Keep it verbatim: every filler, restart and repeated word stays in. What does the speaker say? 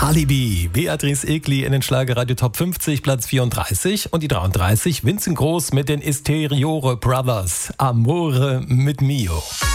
Alibi, Beatrice Egli in den Schlagerradio Top fünfzig, Platz vierunddreißig und die dreiunddreißig, Vincent Groß mit den Esteriore Brothers, Amore mit Mio.